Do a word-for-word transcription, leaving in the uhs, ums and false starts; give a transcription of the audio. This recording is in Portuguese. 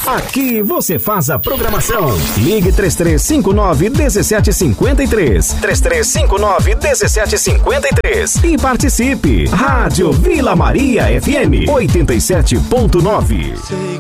Aqui você faz a programação. Ligue três três cinco nove, um sete cinco três. três três cinco nove, um sete cinco três. E participe. Rádio Vila Maria F M oitenta e sete ponto nove.